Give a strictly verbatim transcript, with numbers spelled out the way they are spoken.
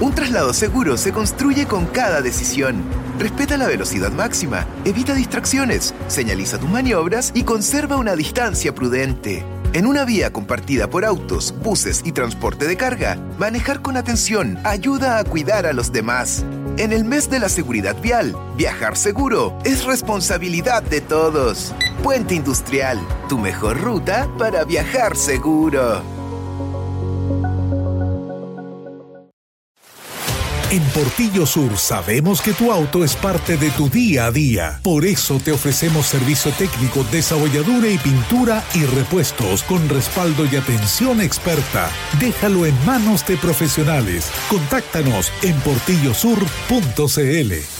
Un traslado seguro se construye con cada decisión. Respeta la velocidad máxima, evita distracciones, señaliza tus maniobras y conserva una distancia prudente. En una vía compartida por autos, buses y transporte de carga, manejar con atención ayuda a cuidar a los demás. En el mes de la seguridad vial, viajar seguro es responsabilidad de todos. Puente Industrial, tu mejor ruta para viajar seguro. En Portillo Sur sabemos que tu auto es parte de tu día a día. Por eso te ofrecemos servicio técnico, desabolladura y pintura y repuestos con respaldo y atención experta. Déjalo en manos de profesionales. Contáctanos en portillo sur punto c l.